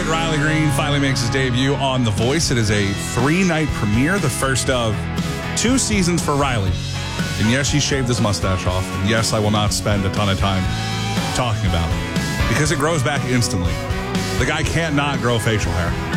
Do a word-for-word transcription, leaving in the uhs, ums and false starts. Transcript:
tonight, Riley Green finally makes his debut on The Voice. It is a three-night premiere, the first of two seasons for Riley. And yes, he shaved his mustache off. And yes, I will not spend a ton of time talking about it because it grows back instantly. The guy can't not grow facial hair.